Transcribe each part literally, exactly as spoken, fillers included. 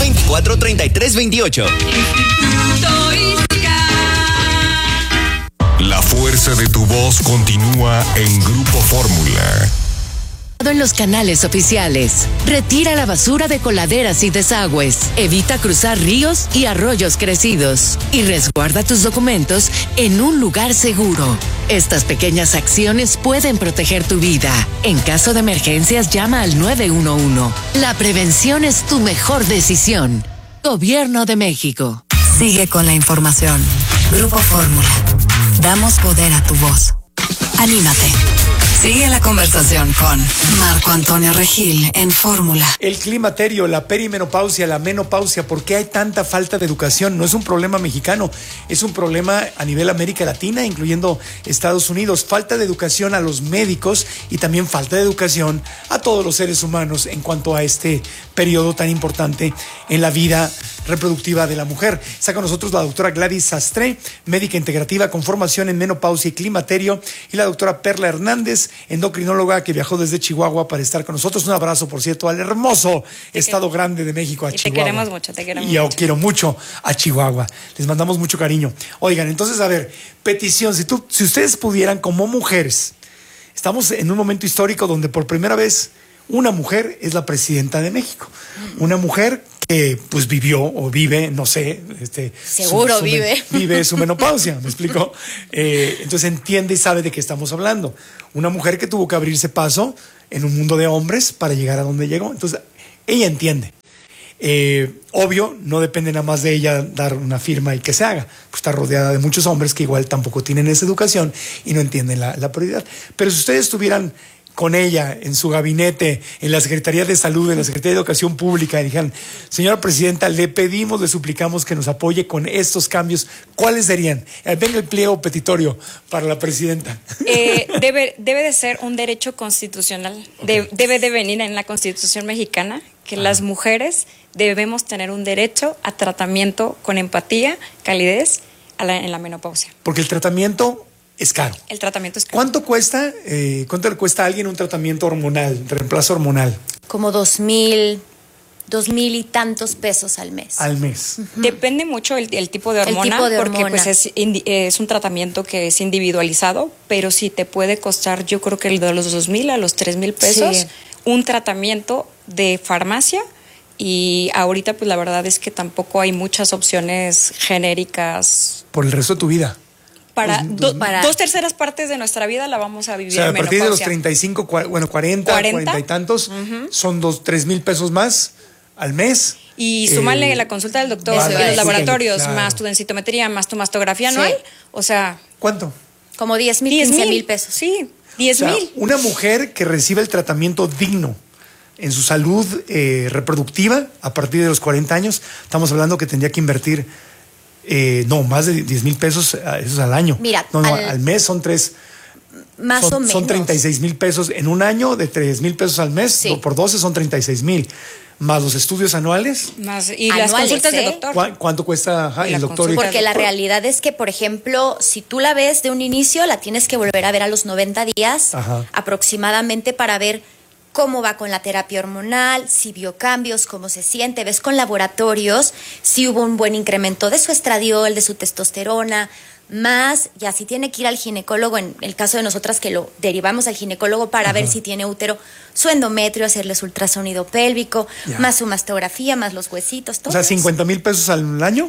veinticuatro, treinta y tres, veintiocho. La fuerza de tu voz continúa en Grupo Fórmula. En los canales oficiales. Retira la basura de coladeras y desagües. Evita cruzar ríos y arroyos crecidos. Y resguarda tus documentos en un lugar seguro. Estas pequeñas acciones pueden proteger tu vida. En caso de emergencias, llama al nueve uno uno. La prevención es tu mejor decisión. Gobierno de México. Sigue con la información. Grupo Fórmula. Damos poder a tu voz. Anímate. Sigue la conversación con Marco Antonio Regil en Fórmula. El climaterio, la perimenopausia, la menopausia, ¿por qué hay tanta falta de educación? No es un problema mexicano, es un problema a nivel América Latina, incluyendo Estados Unidos. Falta de educación a los médicos y también falta de educación a todos los seres humanos en cuanto a este periodo tan importante en la vida reproductiva de la mujer. Está con nosotros la doctora Gladys Sastre, médica integrativa con formación en menopausia y climaterio, y la doctora Perla Hernández, endocrinóloga que viajó desde Chihuahua para estar con nosotros. Un abrazo, por cierto, al hermoso te estado que... grande de México, a y Chihuahua. Te queremos mucho, te queremos y yo mucho. quiero mucho a Chihuahua. Les mandamos mucho cariño. Oigan, entonces, a ver, petición, si, tú, si ustedes pudieran, como mujeres, estamos en un momento histórico donde por primera vez una mujer es la presidenta de México. Una mujer que pues vivió o vive, no sé, este, seguro su, su vive. Men, vive su menopausia, ¿me explico? Eh, entonces entiende y sabe de qué estamos hablando. Una mujer que tuvo que abrirse paso en un mundo de hombres para llegar a donde llegó. Entonces, ella entiende. Eh, obvio, no depende nada más de ella dar una firma y que se haga. Pues está rodeada de muchos hombres que igual tampoco tienen esa educación y no entienden la, la prioridad. Pero si ustedes tuvieran con ella en su gabinete, en la Secretaría de Salud, en la Secretaría de Educación Pública, y dijeran: señora presidenta, le pedimos, le suplicamos que nos apoye con estos cambios, ¿cuáles serían? Eh, venga el pliego petitorio para la presidenta. Eh, debe, debe de ser un derecho constitucional, okay. de, debe de venir en la Constitución mexicana, que ah. las mujeres debemos tener un derecho a tratamiento con empatía, calidez a la, en la menopausia. Porque el tratamiento es caro. El tratamiento es caro. ¿Cuánto cuesta, eh, cuánto le cuesta a alguien un tratamiento hormonal, reemplazo hormonal? Como dos mil, dos mil y tantos pesos al mes. Al mes. Uh-huh. Depende mucho el, el tipo de hormona, tipo de porque hormona. pues es, es un tratamiento que es individualizado, pero sí te puede costar, yo creo que el de los dos mil a los tres mil pesos, sí. un tratamiento de farmacia. Y ahorita pues la verdad es que tampoco hay muchas opciones genéricas. Por el resto de tu vida. Para, do, para dos terceras partes de nuestra vida la vamos a vivir. O sea, en a partir menopausia. de los treinta y cinco, bueno, cuarenta, cuarenta y tantos, uh-huh. son dos, tres mil pesos más al mes. Y súmale eh, la consulta del doctor, y los laboratorios, claro. más tu densitometría, más tu mastografía anual. Sí. O sea. ¿Cuánto? Como diez mil, quince mil pesos. Sí, diez mil. O sea, una mujer que recibe el tratamiento digno en su salud eh, reproductiva a partir de los cuarenta años, estamos hablando que tendría que invertir. Eh, no, más de diez mil pesos esos al año. Mira, no, no, al, al mes son tres. Más son, o menos. Son treinta y seis mil pesos en un año, de tres mil pesos al mes, sí. por doce son treinta y seis mil. Más los estudios anuales. Más, y anuales, las consultas ¿eh? del doctor. ¿Cu- ¿Cuánto cuesta ajá, el doctor? Porque y... la realidad es que, por ejemplo, si tú la ves de un inicio, la tienes que volver a ver a los noventa días ajá. aproximadamente para ver cómo va con la terapia hormonal, si vio cambios, cómo se siente, ves con laboratorios, si hubo un buen incremento de su estradiol, de su testosterona, más, ya si tiene que ir al ginecólogo, en el caso de nosotras que lo derivamos al ginecólogo para Ajá. ver si tiene útero, su endometrio, hacerle su ultrasonido pélvico, ya. más su mastografía, más los huesitos, todo. O sea, cincuenta mil pesos al año.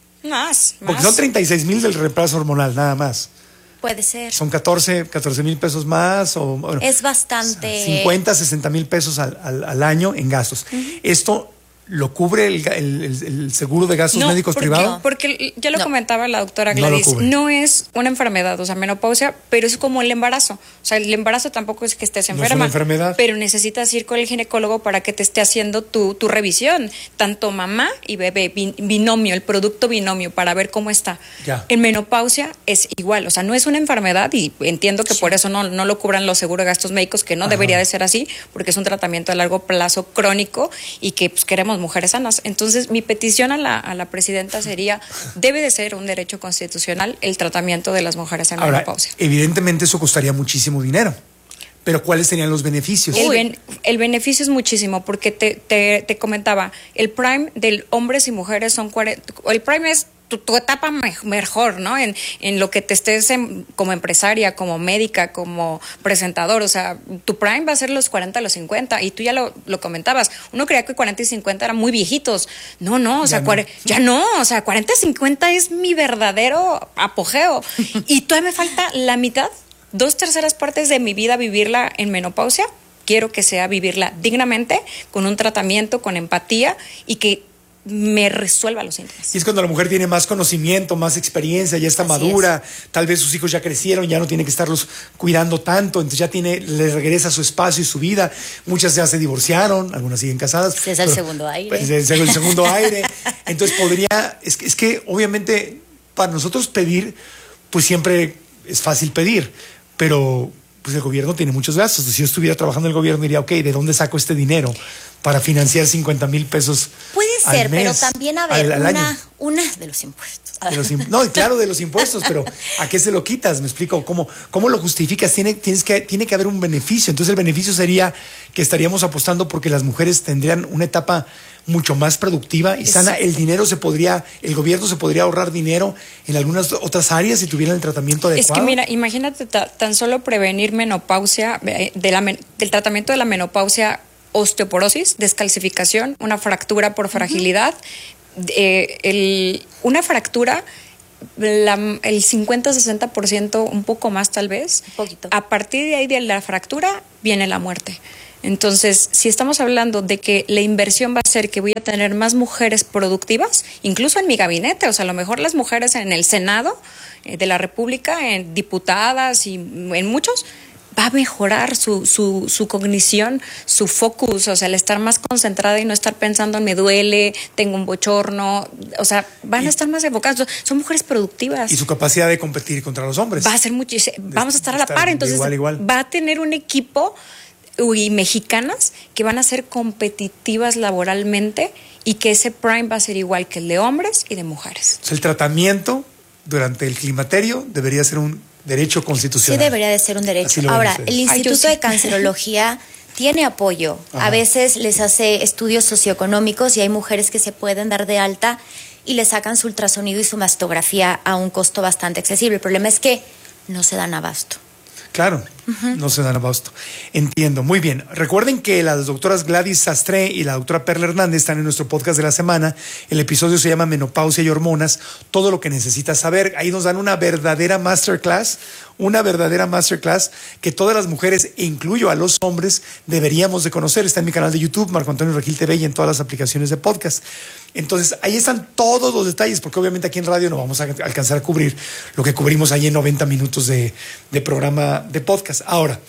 Más, Porque más. son treinta y seis mil del reemplazo hormonal, nada más. Puede ser. Son catorce mil pesos más. O, bueno, es bastante. cincuenta, sesenta mil pesos al, al, al año en gastos. Uh-huh. Esto ¿lo cubre el, el, el seguro de gastos no, médicos porque, privado? Porque ya lo no. comentaba la doctora Gladys, no, no es una enfermedad, o sea, menopausia, pero es como el embarazo. O sea, el embarazo tampoco es que estés enferma, no es una enfermedad. Pero necesitas ir con el ginecólogo para que te esté haciendo tu, tu revisión, tanto mamá y bebé, binomio, el producto binomio, para ver cómo está. Ya. En menopausia es igual, o sea, no es una enfermedad y entiendo que sí. por eso no, no lo cubran los seguros de gastos médicos, que no Ajá. debería de ser así, porque es un tratamiento a largo plazo crónico y que pues, queremos mujeres sanas. Entonces, mi petición a la, a la presidenta sería, debe de ser un derecho constitucional el tratamiento de las mujeres en Ahora, menopausia. Evidentemente eso costaría muchísimo dinero. Pero ¿cuáles serían los beneficios? El, ben, el beneficio es muchísimo, porque te, te, te comentaba, el prime de hombres y mujeres son cuarenta, el prime es tu, tu etapa me, mejor, ¿no? En, en lo que te estés en, como empresaria, como médica, como presentador, o sea, tu prime va a ser los cuarenta, los cincuenta, y tú ya lo, lo comentabas, uno creía que cuarenta y cincuenta eran muy viejitos, no, no, o sea, ya no, ya no o sea, cuarenta y cincuenta es mi verdadero apogeo, y todavía me falta la mitad, dos terceras partes de mi vida vivirla en menopausia. Quiero que sea vivirla dignamente, con un tratamiento, con empatía, y que me resuelva los síntomas. Y es cuando la mujer tiene más conocimiento, más experiencia, ya está Así madura, es. Tal vez sus hijos ya crecieron, ya no tiene que estarlos cuidando tanto, entonces ya tiene, le regresa su espacio y su vida. Muchas ya se divorciaron, algunas siguen casadas. Ese es el segundo aire. Pues, es el segundo aire. Entonces podría, es que, es que obviamente para nosotros pedir, pues siempre es fácil pedir, pero pues el gobierno tiene muchos gastos. Si yo estuviera trabajando en el gobierno diría, ok, ¿de dónde saco este dinero para financiar cincuenta mil pesos? Puede ser, al mes, pero también a ver, al, al una, año? una de los impuestos. De los imp- no, claro, de los impuestos, pero ¿a qué se lo quitas? Me explico, ¿cómo, cómo lo justificas? Tiene, tienes que, tiene que haber un beneficio. Entonces el beneficio sería que estaríamos apostando porque las mujeres tendrían una etapa mucho más productiva y sana. El dinero se podría, el gobierno se podría ahorrar dinero en algunas otras áreas si tuvieran el tratamiento adecuado. Es que mira, imagínate ta, tan solo prevenir menopausia, de la, del tratamiento de la menopausia, osteoporosis, descalcificación, una fractura por fragilidad, uh-huh. eh, el, una fractura, la, el cincuenta a sesenta por ciento, un poco más tal vez, un poquito. A partir de ahí de la fractura viene la muerte. Entonces, si estamos hablando de que la inversión va a ser que voy a tener más mujeres productivas, incluso en mi gabinete, o sea, a lo mejor las mujeres en el Senado eh, de la República, en diputadas y en muchos, va a mejorar su, su, su cognición, su focus, o sea, el estar más concentrada y no estar pensando, me duele, tengo un bochorno, o sea, van y, a estar más enfocados, son mujeres productivas. Y su capacidad de competir contra los hombres. Va a ser muchísimo, vamos a estar a la par, entonces igual, igual. Va a tener un equipo y mexicanas que van a ser competitivas laboralmente y que ese prime va a ser igual que el de hombres y de mujeres. O sea, el tratamiento durante el climaterio debería ser un derecho constitucional. Sí, debería de ser un derecho. Ahora, el Instituto Ay, sí. de Cancerología tiene apoyo. Ajá. A veces les hace estudios socioeconómicos y hay mujeres que se pueden dar de alta y le sacan su ultrasonido y su mastografía a un costo bastante accesible. El problema es que no se dan abasto. Claro, uh-huh. no se dan abasto. Entiendo, muy bien. Recuerden que las doctoras Gladys Sastre y la doctora Perla Hernández están en nuestro podcast de la semana. El episodio se llama Menopausia y Hormonas, todo lo que necesitas saber. Ahí nos dan una verdadera masterclass, una verdadera masterclass que todas las mujeres, incluyo a los hombres, deberíamos de conocer. Está en mi canal de YouTube, Marco Antonio Regil T V, y en todas las aplicaciones de podcast. Entonces, ahí están todos los detalles, porque obviamente aquí en radio no vamos a alcanzar a cubrir lo que cubrimos ahí en noventa minutos de, de programa de podcast. Ahora,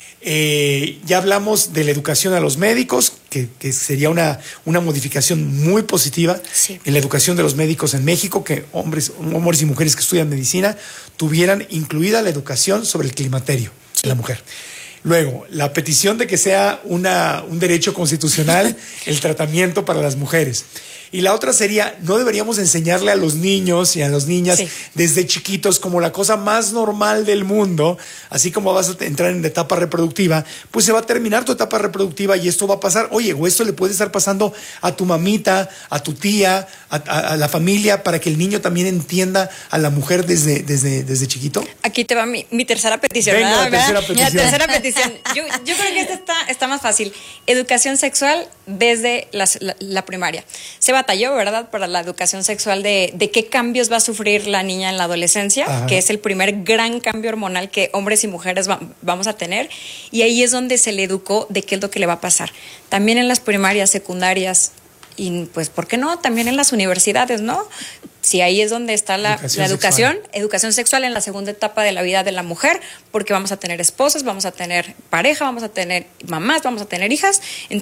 eh, ya hablamos de la educación a los médicos, que, que sería una, una modificación muy positiva sí. en la educación de los médicos en México, que hombres, hombres y mujeres que estudian medicina tuvieran incluida la educación sobre el climaterio sí. de la mujer. Luego, la petición de que sea una, un derecho constitucional el tratamiento para las mujeres. Y la otra sería, no deberíamos enseñarle a los niños y a las niñas sí. desde chiquitos como la cosa más normal del mundo, así como vas a entrar en la etapa reproductiva, pues se va a terminar tu etapa reproductiva y esto va a pasar. Oye, o esto le puede estar pasando a tu mamita, a tu tía, a, a, a la familia, para que el niño también entienda a la mujer desde, desde, desde chiquito. Aquí te va mi, mi tercera petición. Venga, la tercera petición. La tercera petición. Yo, yo creo que esta está, está más fácil. Educación sexual desde la, la, la primaria. Se batalló, ¿verdad?, para la educación sexual de, de qué cambios va a sufrir la niña en la adolescencia, Ajá. que es el primer gran cambio hormonal que hombres y mujeres va, vamos a tener, y ahí es donde se le educó de qué es lo que le va a pasar. También en las primarias, secundarias, y pues, ¿por qué no? También en las universidades, ¿no? Sí, ahí es donde está la educación, la educación, sexual. educación sexual en la segunda etapa de la vida de la mujer, porque vamos a tener esposas, vamos a tener pareja, vamos a tener mamás, vamos a tener hijas. Entonces,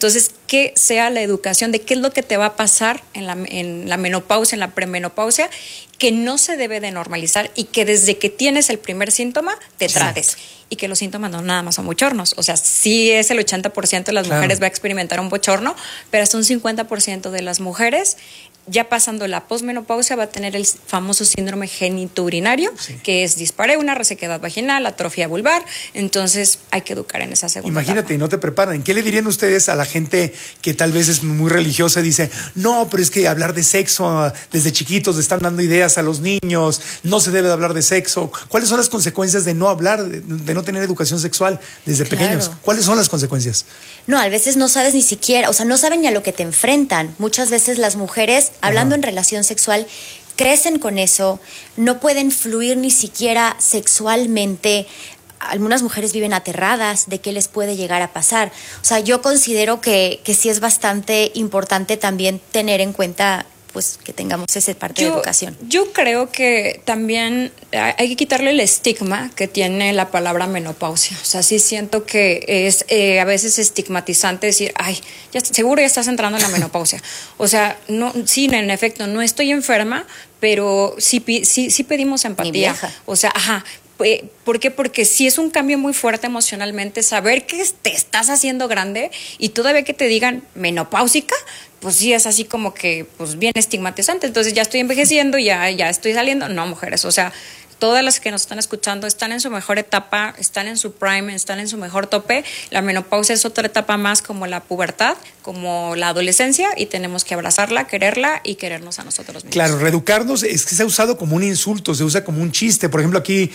que sea la educación de qué es lo que te va a pasar en la, en la menopausia, en la premenopausia, que no se debe de normalizar y que desde que tienes el primer síntoma te trates. Sí. Y que los síntomas no nada más son bochornos. O sea, sí es el ochenta por ciento de las claro. mujeres va a experimentar un bochorno, pero hasta un cincuenta por ciento de las mujeres, ya pasando la posmenopausia, va a tener el famoso síndrome genitourinario, sí. que es dispareunia, resequedad vaginal, atrofia vulvar. Entonces hay que educar en esa segunda Imagínate, etapa. Y no te preparan. ¿Qué le dirían ustedes a la gente que tal vez es muy religiosa y dice, no, pero es que hablar de sexo desde chiquitos, le están dando ideas a los niños, no se debe de hablar de sexo? ¿Cuáles son las consecuencias de no hablar, de, de no tener educación sexual desde claro. pequeños? ¿Cuáles son las consecuencias? No, a veces no sabes ni siquiera, o sea, no saben ni a lo que te enfrentan. Muchas veces las mujeres, hablando Ajá. en relación sexual, crecen con eso, no pueden fluir ni siquiera sexualmente. Algunas mujeres viven aterradas de qué les puede llegar a pasar. O sea, yo considero que, que sí es bastante importante también tener en cuenta pues que tengamos esa parte yo, de educación. Yo creo que también hay que quitarle el estigma que tiene la palabra menopausia. O sea, sí siento que es eh, a veces estigmatizante decir, ay, ya, seguro ya estás entrando en la menopausia. O sea, no, sí, en efecto, no estoy enferma, pero sí, sí, sí pedimos empatía. O sea, ajá. ¿Por qué? Porque sí es un cambio muy fuerte emocionalmente saber que te estás haciendo grande y todavía que te digan menopáusica, pues sí es así como que pues bien estigmatizante. Entonces ya estoy envejeciendo, ya, ya estoy saliendo. No, mujeres, o sea, todas las que nos están escuchando están en su mejor etapa, están en su prime, están en su mejor tope. La menopausia es otra etapa más como la pubertad, como la adolescencia, y tenemos que abrazarla, quererla y querernos a nosotros mismos. Claro, reeducarnos es que se ha usado como un insulto, se usa como un chiste. Por ejemplo, aquí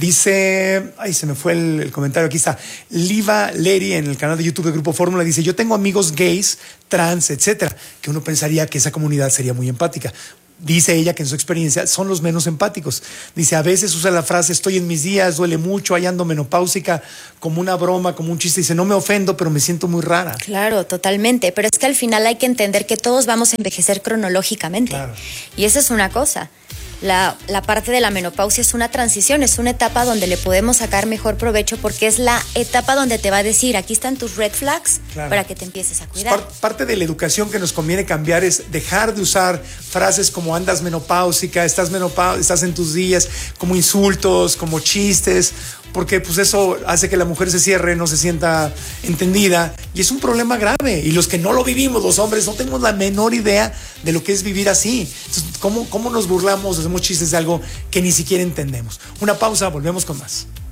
dice, ay, se me fue el, el comentario, aquí está, Liva Leri en el canal de YouTube de Grupo Fórmula, dice, yo tengo amigos gays, trans, etcétera, que uno pensaría que esa comunidad sería muy empática. Dice ella que en su experiencia son los menos empáticos. Dice, a veces usa la frase estoy en mis días, duele mucho, ahí ando menopáusica, como una broma, como un chiste. Dice, no me ofendo, pero me siento muy rara. Claro, totalmente. Pero es que al final hay que entender que todos vamos a envejecer cronológicamente. Claro. Y esa es una cosa. La, la parte de la menopausia es una transición, es una etapa donde le podemos sacar mejor provecho porque es la etapa donde te va a decir, aquí están tus red flags, claro, para que te empieces a cuidar. Par- parte de la educación que nos conviene cambiar es dejar de usar frases como andas menopáusica, estás menopáusica, estás en tus días, como insultos, como chistes, porque pues eso hace que la mujer se cierre, no se sienta entendida, y es un problema grave. Y los que no lo vivimos, los hombres, no tenemos la menor idea de lo que es vivir así. Entonces, ¿cómo, cómo nos burlamos, hacemos chistes de algo que ni siquiera entendemos? Una pausa, volvemos con más.